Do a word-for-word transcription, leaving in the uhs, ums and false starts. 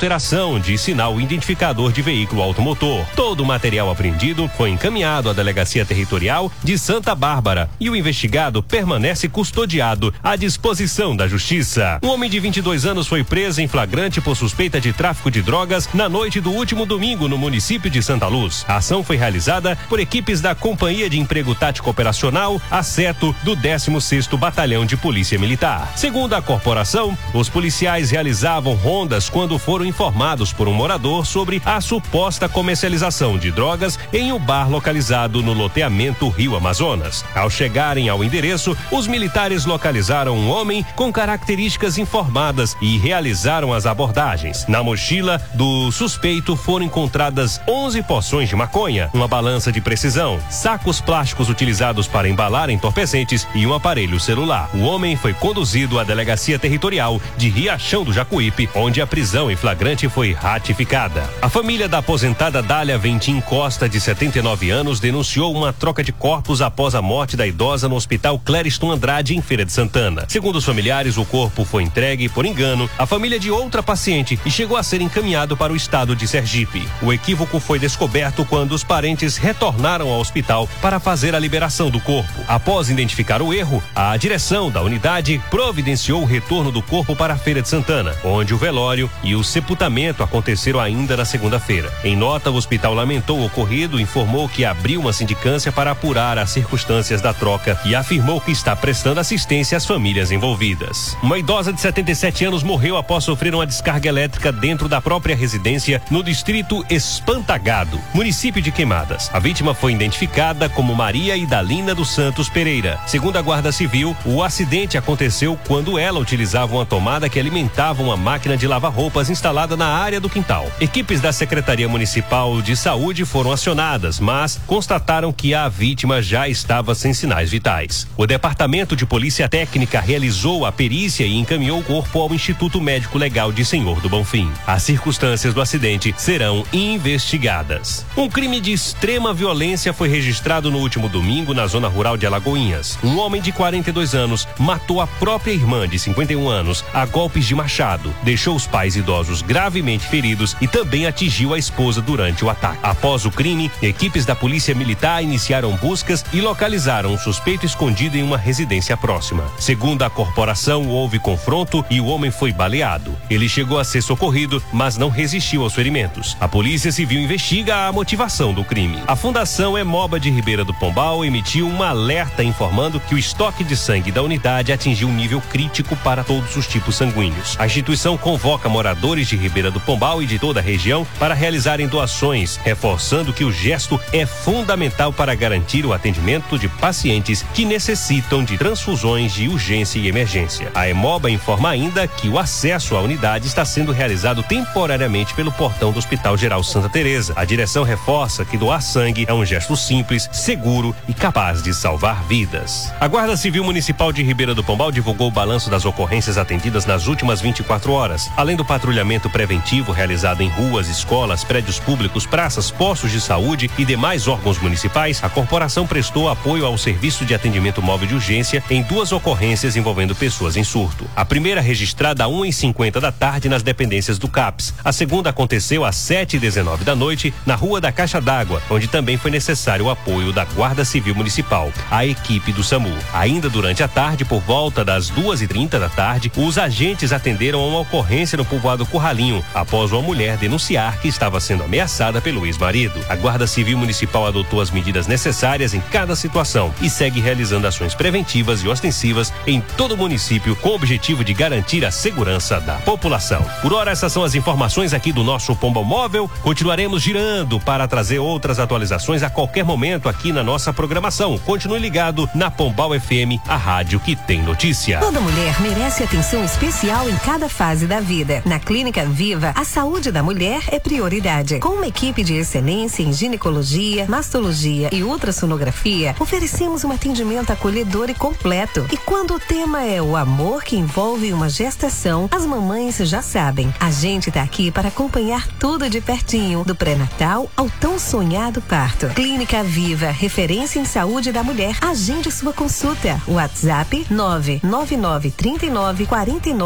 alteração de sinal identificador de veículo automotor. Todo o material apreendido foi encaminhado à Delegacia Territorial de Santa Bárbara e o investigado permanece custodiado à disposição da Justiça. Um homem de vinte e dois anos foi preso em flagrante por suspeita de tráfico de drogas na noite do último domingo no município de Santa Luz. A ação foi realizada por equipes da Companhia de Emprego Tático Operacional ACETO do décimo sexto Batalhão de Polícia Militar. Segundo a corporação, os policiais realizavam rondas quando foram informados por um morador sobre a suposta comercialização de drogas em um bar localizado no loteamento Rio Amazonas. Ao chegarem ao endereço, os militares localizaram um homem com características informadas e realizaram as abordagens. Na mochila do suspeito foram encontradas onze porções de maconha, uma balança de precisão, sacos plásticos utilizados para embalar entorpecentes e um aparelho celular. O homem foi conduzido à Delegacia Territorial de Riachão do Jacuípe, onde a prisão em flagrante foi ratificada. A família da aposentada Dália Ventim Costa, de setenta e nove anos, denunciou uma troca de corpos após a morte da idosa no Hospital Clériston Andrade, em Feira de Santana. Segundo os familiares, o corpo foi entregue, por engano, à família de outra paciente e chegou a ser encaminhado para o estado de Sergipe. O equívoco foi descoberto quando os parentes retornaram ao hospital para fazer a liberação do corpo. Após identificar o erro, a direção da unidade providenciou o retorno do corpo para a Feira de Santana, onde o velório e o sepultamento aconteceram ainda na segunda-feira. Em nota, o hospital lamentou o ocorrido, informou que abriu uma sindicância para apurar as circunstâncias da troca e afirmou que está prestando assistência às famílias envolvidas. Uma idosa de setenta e sete anos morreu após sofrer uma descarga elétrica dentro da própria residência no distrito Espantagado, município de Queimadas. A vítima foi identificada como Maria Idalina dos Santos Pereira. Segundo a Guarda Civil, o acidente aconteceu quando ela utilizava uma tomada que alimentava uma máquina de lavar roupas instalada na área do quintal. Equipes da Secretaria Municipal de Saúde foram acionadas, mas constataram que a vítima já estava sem sinais vitais. O Departamento de Polícia Técnica realizou a perícia e encaminhou o corpo ao Instituto Médico Legal de Senhor do Bonfim. As circunstâncias do acidente serão investigadas. Um crime de extrema violência foi registrado no último domingo na zona rural de Alagoinhas. Um homem de quarenta e dois anos matou a própria irmã de cinquenta e um anos a golpes de machado, deixou os pais idosos gravemente feridos e também atingiu a esposa durante o ataque. Após o crime, equipes da Polícia Militar iniciaram buscas e localizaram um suspeito escondido em uma residência próxima. Segundo a corporação, houve confronto e o homem foi baleado. Ele chegou a ser socorrido, mas não resistiu aos ferimentos. A Polícia Civil investiga a motivação do crime. A Fundação Hemoba de Ribeira do Pombal emitiu um alerta informando que o estoque de sangue da unidade atingiu um nível crítico para todos os tipos sanguíneos. A instituição convoca moradores de Ribeira do Pombal e de toda a região para realizarem doações, reforçando que o gesto é fundamental para garantir o atendimento de pacientes que necessitam de transfusões de urgência e emergência. A Hemoba informa ainda que o acesso à unidade está sendo realizado temporariamente pelo portão do Hospital Geral Santa Teresa. A direção reforça que doar sangue é um gesto simples, seguro e capaz de salvar vidas. A Guarda Civil Municipal de Ribeira do Pombal divulgou o balanço das ocorrências atendidas nas últimas vinte e quatro horas. Além do patrulhamento preventivo realizado em ruas, escolas, prédios públicos, praças, postos de saúde e demais órgãos municipais, a corporação prestou apoio ao serviço de atendimento móvel de urgência em duas ocorrências envolvendo pessoas em surto. A primeira registrada a uma e cinquenta da tarde nas dependências do CAPS. A segunda aconteceu às sete e dezenove da noite na Rua da Caixa d'Água, onde também foi necessário o apoio da Guarda Civil Municipal, a equipe do SAMU. Ainda durante a tarde, por volta das duas e trinta da tarde, os agentes atenderam a uma ocorrência no povoado Curralinho, após uma mulher denunciar que estava sendo ameaçada pelo ex-marido. A Guarda Civil Municipal adotou as medidas necessárias em cada situação e segue realizando ações preventivas e ostensivas em todo o município com o objetivo de garantir a segurança da população. Por hora, essas são as informações aqui do nosso Pombal Móvel. Continuaremos girando para trazer outras atualizações a qualquer momento aqui na nossa programação. Continue ligado na Pombal F M, a rádio que tem notícia. Toda mulher merece atenção especial em cada fase da vida. Na Clínica Viva, a saúde da mulher é prioridade. Com uma equipe de excelência em ginecologia, mastologia e ultrassonografia, oferecemos um atendimento acolhedor e completo. E quando o tema é o amor que envolve uma gestação, as mamães já sabem. A gente tá aqui para acompanhar tudo de pertinho, do pré-natal ao tão sonhado parto. Clínica Viva, referência em saúde da mulher. Agende sua consulta. WhatsApp nove nove nove três nove quatro nove